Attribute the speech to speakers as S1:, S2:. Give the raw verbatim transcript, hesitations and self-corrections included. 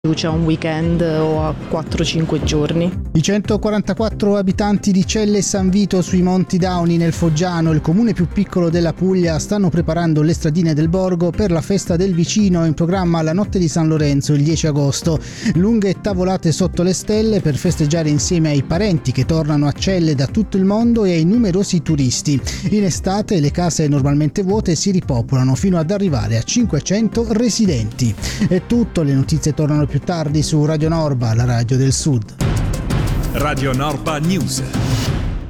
S1: C'è un weekend o a quattro cinque giorni.
S2: I centoquarantaquattro abitanti di Celle e San Vito sui Monti Dauni nel Foggiano, il comune più piccolo della Puglia, stanno preparando le stradine del borgo per la festa del vicino, in programma la notte di San Lorenzo il dieci agosto. Lunghe tavolate sotto le stelle per festeggiare insieme ai parenti che tornano a Celle da tutto il mondo e ai numerosi turisti. In estate le case normalmente vuote si ripopolano fino ad arrivare a cinquecento residenti. È tutto, le notizie tornano più tardi su Radio Norba, la radio del Sud.
S3: Radio Norba News.